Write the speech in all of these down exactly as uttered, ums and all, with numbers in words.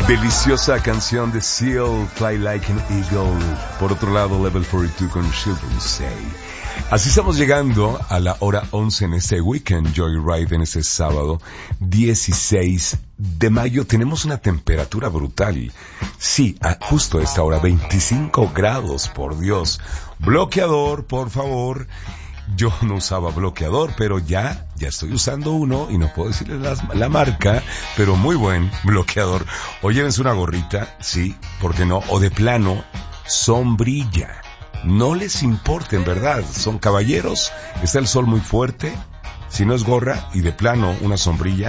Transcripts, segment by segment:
Deliciosa canción de Seal, Fly Like an Eagle. Por otro lado, Level cuarenta y dos con Children Say. Así estamos llegando a la hora once en este Weekend Joyride, en este sábado dieciséis de mayo. Tenemos una temperatura brutal. Sí, a justo a esta hora, veinticinco grados, por Dios. Bloqueador, por favor. Yo no usaba bloqueador, pero ya, ya estoy usando uno y no puedo decirles la, la marca, pero muy buen bloqueador. O llévense una gorrita, sí, ¿por qué no? O de plano, sombrilla. No les importa, en verdad, son caballeros, está el sol muy fuerte, si no es gorra y de plano una sombrilla,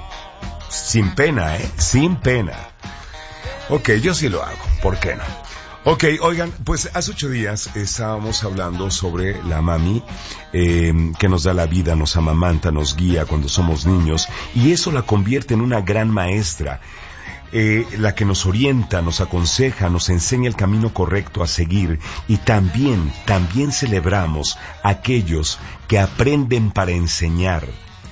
sin pena, ¿eh? Sin pena. Ok, yo sí lo hago, ¿por qué no? Ok, oigan, pues hace ocho días estábamos hablando sobre la mami eh, que nos da la vida, nos amamanta, nos guía cuando somos niños, y eso la convierte en una gran maestra, eh, la que nos orienta, nos aconseja, nos enseña el camino correcto a seguir, y también, también celebramos a aquellos que aprenden para enseñar,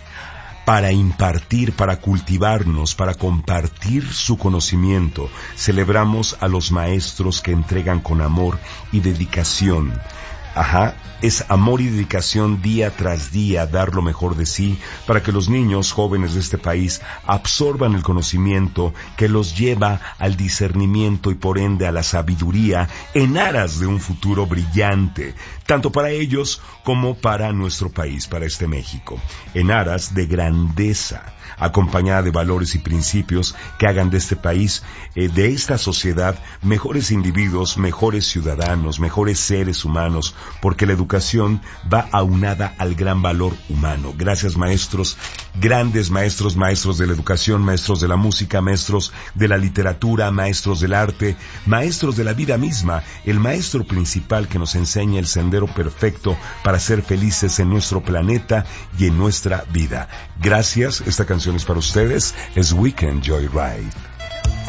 para impartir, para cultivarnos, para compartir su conocimiento. Celebramos a los maestros que entregan con amor y dedicación. Ajá, es amor y dedicación día tras día, dar lo mejor de sí para que los niños jóvenes de este país absorban el conocimiento que los lleva al discernimiento y por ende a la sabiduría en aras de un futuro brillante, tanto para ellos como para nuestro país, para este México, en aras de grandeza, acompañada de valores y principios que hagan de este país, eh, de esta sociedad, mejores individuos, mejores ciudadanos, mejores seres humanos, porque la educación va aunada al gran valor humano. Gracias, maestros, grandes maestros, maestros de la educación, maestros de la música, maestros de la literatura, maestros del arte, maestros de la vida misma, el maestro principal que nos enseña el sendero perfecto para ser felices en nuestro planeta y en nuestra vida. Gracias, esta canción es para ustedes, es Weekend Joyride.